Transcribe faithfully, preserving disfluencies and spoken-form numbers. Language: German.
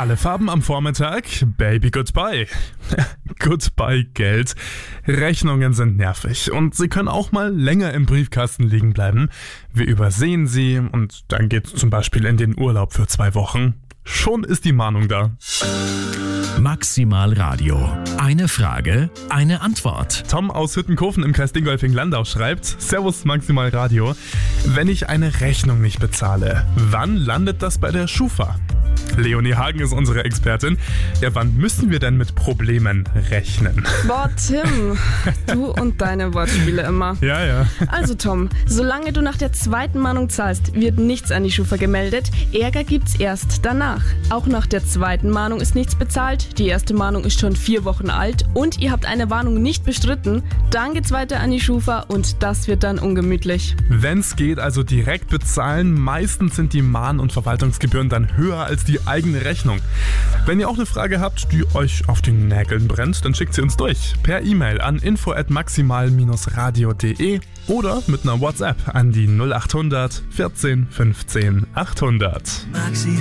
Alle Farben am Vormittag, Baby Goodbye. Goodbye Geld. Rechnungen sind nervig und sie können auch mal länger im Briefkasten liegen bleiben. Wir übersehen sie und dann geht's zum Beispiel in den Urlaub für zwei Wochen. Schon ist die Mahnung da. Maximal Radio. Eine Frage, eine Antwort. Tom aus Hüttenkofen im Kreis Dingolfing-Landau schreibt: Servus Maximal Radio. Wenn ich eine Rechnung nicht bezahle, wann landet das bei der Schufa? Leonie Hagen ist unsere Expertin. Ja, wann müssen wir denn mit Problemen rechnen? Boah, Tim, du und deine Wortspiele immer. Ja, ja. Also Tom, solange du nach der zweiten Mahnung zahlst, wird nichts an die Schufa gemeldet. Ärger gibt's erst danach. Auch nach der zweiten Mahnung ist nichts bezahlt. Die erste Mahnung ist schon vier Wochen alt und ihr habt eine Warnung nicht bestritten. Dann geht's weiter an die Schufa und das wird dann ungemütlich. Wenn's geht, also direkt bezahlen. Meistens sind die Mahn- und Verwaltungsgebühren dann höher als die eigene Rechnung. Wenn ihr auch eine Frage habt, die euch auf den Nägeln brennt, dann schickt sie uns durch. Per E-Mail an info at maximal radio punkt de oder mit einer WhatsApp an die null acht hundert vierzehn fünfzehn achthundert. Maxi